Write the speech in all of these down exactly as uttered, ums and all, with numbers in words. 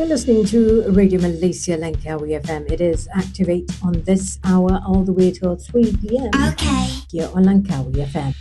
You're listening to Radio Malaysia Langkawi F M. It is Activate on this hour all the way till three p.m. Okay. Here on Langkawi F M.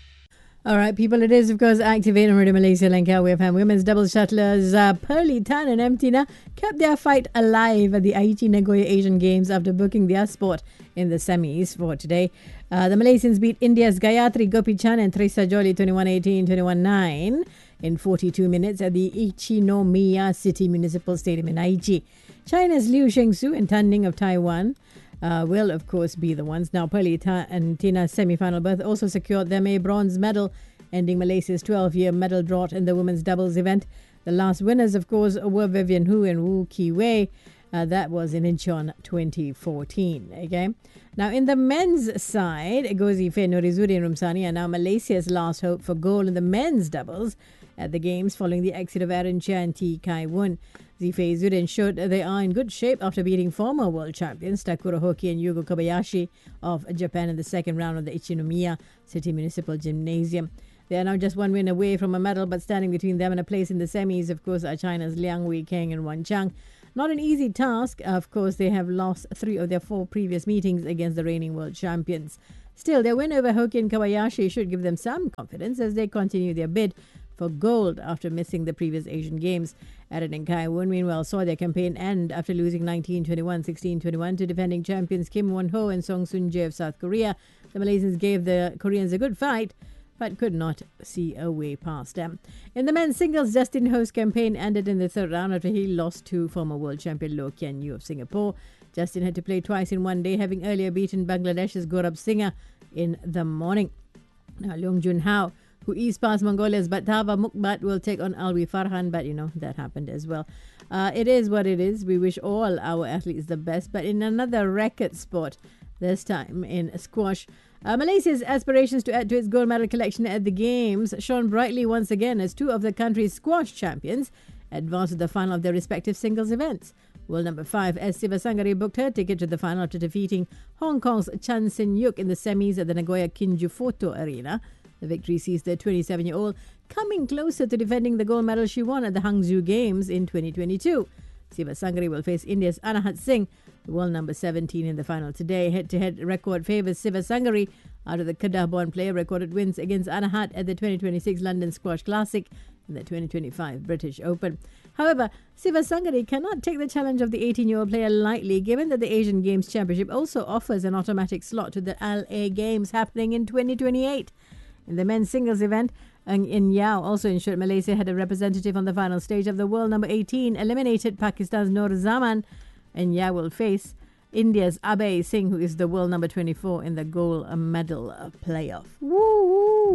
All right, people, it is, of course, Activate on Radio Malaysia Langkawi F M. Women's doubles shuttlers uh, Pearly Tan and M. Tina kept their fight alive at the Aichi Nagoya Asian Games after booking their spot in the semis for today. Uh, the Malaysians beat India's Gayatri Gopichan and Teresa Jolie twenty-one eighteen, twenty-one nine in forty-two minutes at the Ichinomiya City Municipal Stadium in Aichi. China's Liu Shengsu and Tan Ning of Taiwan Uh, will, of course, be the ones. Now, Pearly Ta- and Tina's semi-final berth also secured them a bronze medal, ending Malaysia's twelve-year medal drought in the women's doubles event. The last winners, of course, were Vivian Hu and Wu Qi-wei. Uh, that was in Incheon twenty fourteen. Okay. Now, in the men's side, Gozi Fe Norizuri and Rumsani are now Malaysia's last hope for gold in the men's doubles at the Games following the exit of Aaron Chia and T. Kai Woon. Zifei Zuden showed they are in good shape after beating former world champions Takuro Hoki and Yugo Kobayashi of Japan in the second round of the Ichinomiya City Municipal Gymnasium. They are now just one win away from a medal, but standing between them and a place in the semis, of course, are China's Liang Weikeng and Wan Chang. Not an easy task. Of course, they have lost three of their four previous meetings against the reigning world champions. Still, their win over Hoki and Kobayashi should give them some confidence as they continue their bid for gold after missing the previous Asian Games. Aaron and Kai Woon, meanwhile, saw their campaign end after losing nineteen twenty-one, sixteen twenty-one to defending champions Kim Won-ho and Song Soon-jae of South Korea. The Malaysians gave the Koreans a good fight, but could not see a way past them. In the men's singles, Justin Ho's campaign ended in the third round after he lost to former world champion Loh Kian Yu of Singapore. Justin had to play twice in one day, having earlier beaten Bangladesh's Gaurav Singha in the morning. Now, Leong Jun Hao, who eased past Mongolia's Batava Mukbat, will take on Alwi Farhan, but you know, that happened as well. Uh, it is what it is. We wish all our athletes the best, but in another racket sport, this time in squash, uh, Malaysia's aspirations to add to its gold medal collection at the Games shone brightly once again as two of the country's squash champions advanced to the final of their respective singles events. World number five, S. Sivasangari, booked her ticket to the final after defeating Hong Kong's Chan Sin-yuk in the semis at the Nagoya Kinju Photo Arena. The victory sees the twenty-seven-year-old coming closer to defending the gold medal she won at the Hangzhou Games in twenty twenty-two. Sivasangari will face India's Anahat Singh, the world number seventeen, in the final today. Head-to-head record favours Sivasangari out of the Kedah-born player recorded wins against Anahat at the twenty twenty-six London Squash Classic and the twenty twenty-five British Open. However, Sivasangari cannot take the challenge of the eighteen-year-old player lightly, given that the Asian Games Championship also offers an automatic slot to the L A Games happening in twenty twenty-eight. In the men's singles event, in Yao also ensured Malaysia had a representative on the final stage of the world number eighteen, eliminated Pakistan's Noor Zaman, and Yao will face India's Abhay Singh, who is the world number twenty-four in the gold medal playoff. Woo!